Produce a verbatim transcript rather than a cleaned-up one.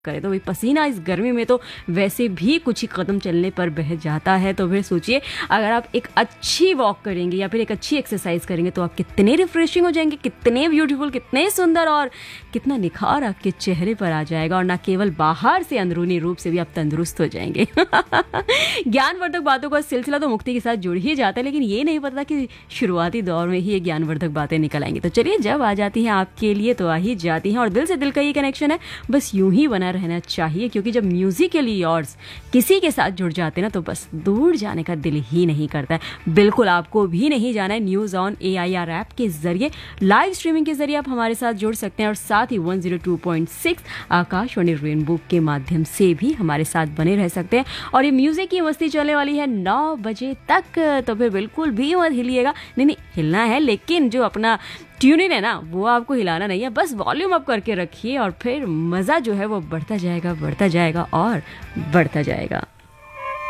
करें। तो भाई पसीना इस गर्मी में तो वैसे भी कुछ ही कदम चलने पर बह जाता है। तो फिर सोचिए, अगर आप एक अच्छी वॉक करेंगे या फिर एक अच्छी एक्सरसाइज करेंगे तो आप कितने रिफ्रेशिंग हो जाएंगे, कितने ब्यूटीफुल, कितने सुंदर, और कितना निखार आपके चेहरे पर आ जाएगा। और ना केवल बाहर से, अंदरूनी रूप से भी आप तंदुरुस्त हो जाएंगे। ज्ञानवर्धक बातों का सिलसिला तो मुक्ति के साथ जुड़ ही जाता है, लेकिन ये नहीं पता कि शुरुआती दौर में ही ये ज्ञानवर्धक बातें निकल आएंगी। तो चलिए, जब आ जाती हैं आपके लिए तो आ ही जाती हैं, और दिल से दिल का ये कनेक्शन है, बस यूं ही बना रहना चाहिए। क्योंकि जब म्यूजिकली योर्स किसी के साथ जुड़ जाते हैं ना, तो बस दूर जाने का दिल ही नहीं करता है। बिल्कुल आपको भी नहीं जाना है। News on A I R app के जरिए, लाइव स्ट्रीमिंग के जरिए आप हमारे साथ जुड़ सकते हैं, और साथ ही one zero two point six Akashvani rainbow के माध्यम से भी हमारे साथ बने रह सकते हैं। और ये म्यूजिक की मस्ती चलने वाली है नौ बजे तक, तो फिर बिल्कुल भी मत हिलिएगा। नहीं नहीं हिलना है, लेकिन जो अपना ट्यूनिंग है ना, वो आपको हिलाना नहीं है। बस वॉल्यूम अप करके रखिए, और फिर मज़ा जो है वो बढ़ता जाएगा, बढ़ता जाएगा और बढ़ता जाएगा।